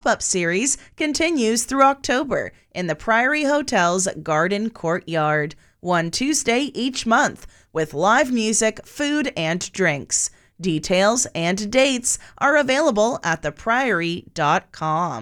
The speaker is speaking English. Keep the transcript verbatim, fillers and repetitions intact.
pop-up series continues through October in the Priory Hotel's Garden Courtyard, one Tuesday each month, with live music, food, and drinks. Details and dates are available at the priory dot com.